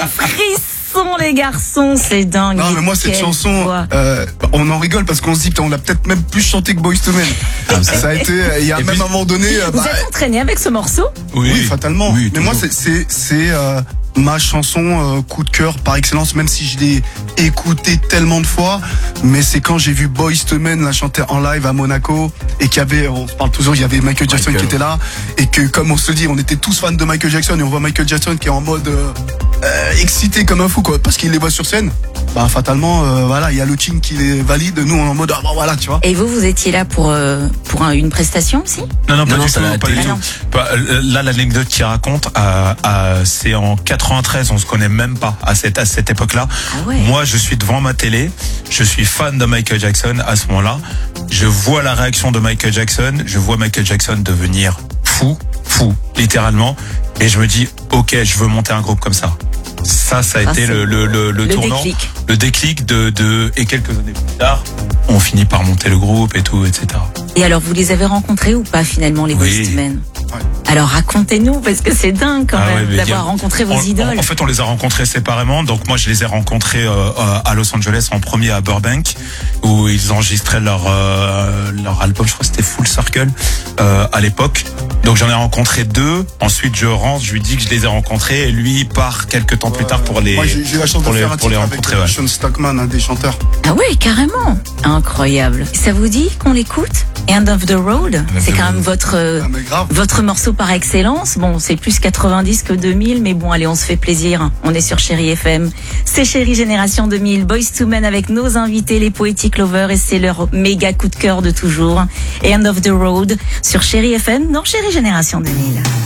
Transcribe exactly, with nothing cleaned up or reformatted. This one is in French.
frissons les garçons, c'est dingue. Non mais moi cette Quelle chanson, voix. euh, on en rigole parce qu'on se dit putain on l'a peut-être même plus chanté que Boyz two Men. Ah, ça a été, il y a Et même puis- un moment donné, euh, Vous bah, êtes entraîné avec ce morceau? oui, fatalement. Oui, mais moi toujours. c'est c'est c'est euh, ma chanson euh, coup de cœur par excellence, même si je l'ai écoutée tellement de fois. Mais c'est quand j'ai vu Boyz two Men la chanter en live à Monaco et qu'il y avait, on se parle toujours, il y avait Michael Jackson Michael. qui était là et que comme on se dit, on était tous fans de Michael Jackson et on voit Michael Jackson qui est en mode euh, euh, excité comme un fou quoi, parce qu'il les voit sur scène. Bah fatalement, euh, voilà, il y a le team qui les valide. Nous on est en mode ah bah voilà, tu vois. Et vous, vous étiez là pour, euh, pour un- une prestation aussi? Non, non, pas Non, non, du ça tout, l'a pas été. du Ah tout. Pas- euh, Là, l'anecdote qu'il raconte, euh, euh, c'est en quatre-vingt-treize, on se connaît même pas à cette, à cette époque-là. Ah ouais. Moi, je suis devant ma télé, je suis fan de Michael Jackson à ce moment-là. Je vois la réaction de Michael Jackson, je vois Michael Jackson devenir fou, fou, littéralement. Et je me dis, ok, je veux monter un groupe comme ça. Ça, ça a Ah, été c'est le, le, le, le le tournant, déclic. le déclic de, de, et quelques années plus tard, on finit par monter le groupe et tout, et cetera. Et alors, vous les avez rencontrés ou pas finalement, les Oui. Boyz two Men? Ouais. Alors racontez-nous, parce que c'est dingue quand Ah même ouais, mais d'avoir il y a- rencontré vos On- idoles. En, en fait, on les a rencontrés séparément. Donc moi, je les ai rencontrés euh, euh, à Los Angeles en premier à Burbank, où ils enregistraient leur euh, leur album. Je crois que c'était Full Circle euh, à l'époque. Donc j'en ai rencontré deux. Ensuite, je rentre, je lui dis que je les ai rencontrés, et lui il part quelques temps plus tard pour les Moi j'ai j'ai eu la chance pour de les faire un pour les titre avec rencontrer. euh, Ouais. Sean Stockman, un des chanteurs. Ah oui, carrément. Incroyable. Ça vous dit qu'on l'écoute? End of the Road? C'est quand même votre, euh, Ah mais grave. votre morceau par excellence. Bon, c'est plus quatre-vingt-dix que deux mille, mais bon, allez, on se fait plaisir. On est sur Chérie F M. C'est Chérie Génération deux mille. Boyz two Men avec nos invités, les Poetic Lovers, et c'est leur méga coup de cœur de toujours. Et End of the Road sur Chérie F M, dans Chérie Génération deux mille.